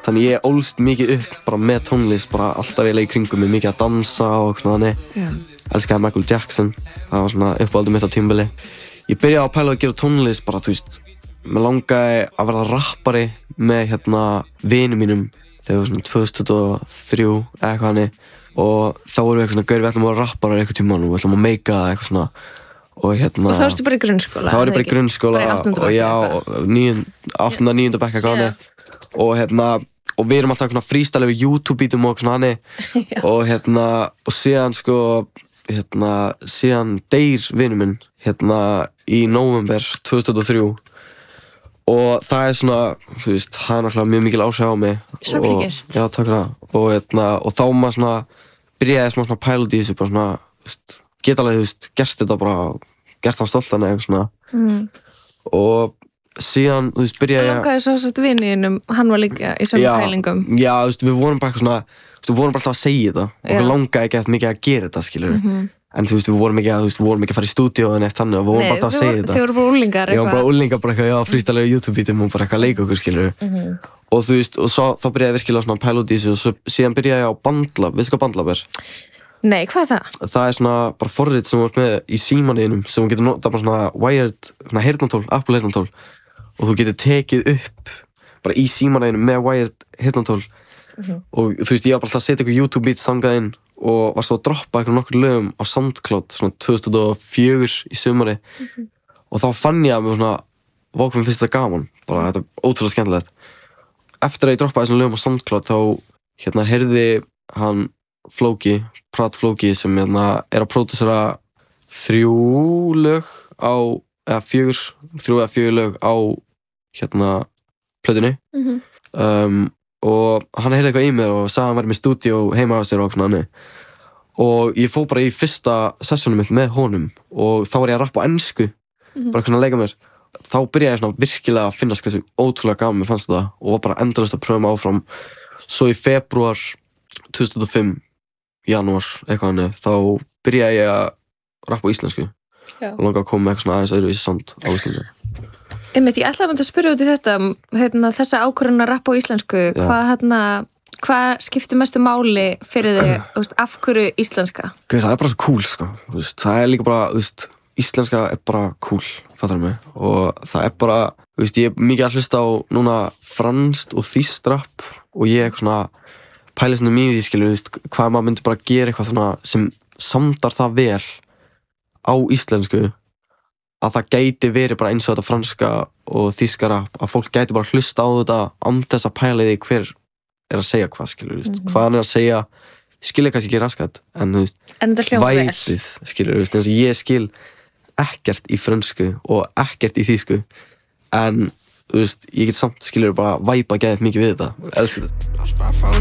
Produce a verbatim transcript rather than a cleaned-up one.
þannig ég ólst mikið upp bara með tónlist, bara alltaf eiginlega í kringum mig, mikið að dansa og svona þannig. Yeah. Elskaði Michael Jackson, það var svona uppáhaldið mitt á tímabili. Ég byrjaði að pæla að gera tónlist bara, þú veist, mér langaði að verða rappari með hérna vinum mínum þegar við svona tvö þúsund tuttugu og þrjú eða eitthvað hannig og þá vorum við eitthvað svona, gaur við ætlum að vera rapparar eitthvað tímann og við ætlum að meika það eitthvað svona og hérna... Og þá varstu bara í grunnskóla? Þá var ég bara í grunnskóla bara í áttunda og já, áttunda, níunda bekk eitthvað hannig og hérna, og við erum alltaf eitthvað freestyle yfir YouTube-bítum og svona hannig og hérna, og síðan sko, hérna, síðan deyr vinur minn hérna í nóvember tvö þúsund tuttugu og þrjú og það er svona, þú veist, það er náttúrulega mjög mikil áhrif á mig. Sorglegist. Já, takk fyrir það. Og, hérna, og þá maður svona, byrjaði smá svona pæla út í þessu, bara svona, þú veist, geta alveg, þú veist, gert þetta bara, gert hann stoltan eða eitthvað svona. Mm. Og síðan, þú veist, byrjaði ég... Það langaði svo að vinninum, hann var líka í svona pælingum. Já, þú veist, við vorum bara eitthvað svona, þú veist, við vorum bara alltaf að segja þetta og við langaði ekki eftir mikið að gera þetta, skilur. Mm-hmm. En þú veist, við vorum ekki að, þú veist, við vorum ekki að fara í stúdíó en eftir þannig og við vorum bara alltaf að segja þetta. Þið voru bara úlingar eitthvað. Já, bara úlingar bara eitthvað, já, freestyle YouTube-bítum og bara eitthvað að leika okkur, skilur. Mm-hmm. Og þú veist, og svo, þá byrjaði ég virkilega svona að pæla út í þessu og svo, síðan byrjaði ég á BandLab, veistu hvað BandLab er? Nei, hvað er það? Það er svona bara forrit sem þú ert með í símanum sem þú getur notað bara svona wired, svona heyrnartól, Apple heyrnartól og þú getur tekið upp bara í símanum með wired heyrnartól mm-hmm. og þú veist, ég var bara alltaf að setja eitthvað YouTube-beats þangað inn og var svo að droppa eitthvað nokkur lögum á SoundCloud svona tvö þúsund og fjögur í sumari mm-hmm. og þá fann ég að mér svona vók mér fyrst það gaman, bara þetta er ótrúlega skemmtilegt. Eftir að ég droppaði þessum lögum á SoundCloud þá hérna heyrði hann Flóki, Prat Flóki sem hérna er að pródúsera þrjú lög á, eða fjögur, þrjú eða fjögur lög á hérna plötunni mm-hmm. um, og hann heyrði eitthvað í mér og sagði hann væri með stúdíó heima á sér og svona hannig og ég fór bara í fyrsta sessjónum mitt með honum og þá var ég að rappa á ensku mm-hmm. bara svona að leika mér þá byrjaði ég svona virkilega að finna hversu ótrúlega gaman mér fannst þetta og var bara endalaust að pröfa mig áfram svo í febrúar tvö þúsund og fimm janúar eitthvað hannig þá byrjaði ég að rappa á íslensku Já. og langaði að koma með eitthvað svona aðeins öðruvísi sound á Íslandi. Einmitt, ég ætlaði að spyrja út í þetta hérna, þessa ákvörðun að rappa á íslensku Já. hvað hérna, hvað skiptir mestu máli fyrir þig, þú veist, af hverju íslenska? Gauð, það er bara svo cool sko, þú veist, það er líka bara, þú veist, íslenska er bara cool, fattar mig, og það er bara, þú veist, ég er mikið að hlusta á núna franskt og þýskt rapp og ég er eitthvað svona pæli svona mjög í því, skilur, þú veist, hvað maður myndi bara gera eitthvað svona sem samdar það vel á íslensku að það gæti verið bara eins og þetta franska og þýska rapp, að fólk gæti bara hlusta á þetta án þess að pæla því hver er að segja hvað, skilur, þú veist, mm-hmm. hvað hann er að segja skil ég kannski ekki raskat, en þú veist, væpið, skilur, þú veist, eins og ég skil ekkert í frönsku og ekkert í þýsku, en þú veist, ég get samt, skilur, bara væpa gæðið mikið við þetta, elskar þetta.